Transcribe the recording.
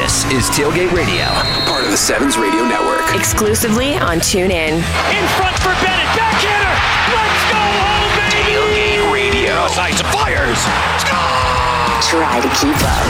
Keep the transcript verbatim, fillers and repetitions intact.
This is Tailgate Radio, part of the Sevens Radio Network. Exclusively on TuneIn. In front for Bennett, backhander. Let's go home, baby! Tailgate Radio. Sights fires. Try to keep up.